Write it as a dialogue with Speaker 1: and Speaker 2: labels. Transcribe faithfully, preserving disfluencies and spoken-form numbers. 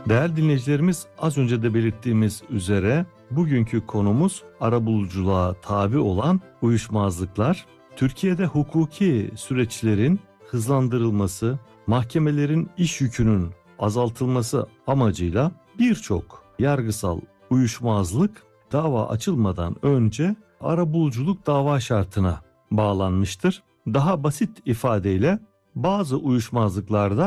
Speaker 1: Değerli dinleyicilerimiz, az önce de belirttiğimiz üzere bugünkü konumuz arabuluculuğa tabi olan uyuşmazlıklar. Türkiye'de hukuki süreçlerin hızlandırılması, mahkemelerin iş yükünün azaltılması amacıyla birçok yargısal uyuşmazlık dava açılmadan önce arabuluculuk dava şartına bağlanmıştır. Daha basit ifadeyle bazı uyuşmazlıklarda